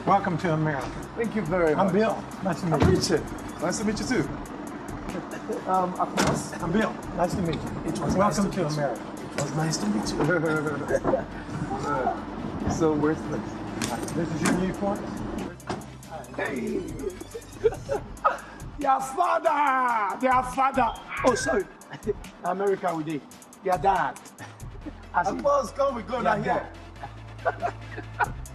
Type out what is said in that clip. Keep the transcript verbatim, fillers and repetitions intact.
Welcome to America. Thank you very much. I'm Bill. Nice to meet I'm you. Richard. Nice to meet you too. Um, of course. I'm Bill. Nice to meet you. It was Welcome nice to, to meet America. You. It was nice to meet you. uh, so where's the place? This is your new point. Hey. Your father! Their father! Oh, sorry. America we did. Your dad. Of course, come we go down here.